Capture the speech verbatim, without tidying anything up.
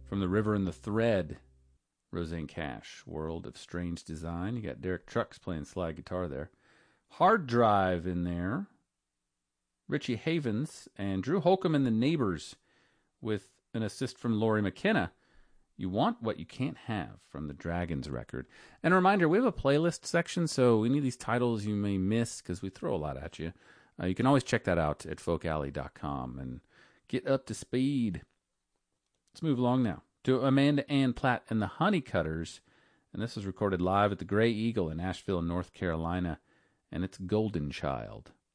From The River and the Thread, Roseanne Cash. World of Strange Design. You got Derek Trucks playing slide guitar there. Hard Drive in there. Richie Havens and Drew Holcomb and the Neighbors with an assist from Laurie McKenna. You Want What You Can't Have from the Dragons record. And a reminder, we have a playlist section, so any of these titles you may miss, because we throw a lot at you, uh, you can always check that out at folk alley dot com and get up to speed. Let's move along now to Amanda Ann Platt and the Honeycutters. And this was recorded live at the Gray Eagle in Asheville, North Carolina. And it's Golden Child.